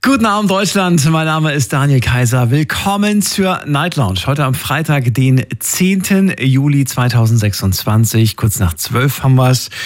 Guten Abend Deutschland, mein Name ist Daniel Kaiser. Willkommen zur Night Lounge. Heute am Freitag, den 10. Juli 2026, kurz nach 12 haben wir es.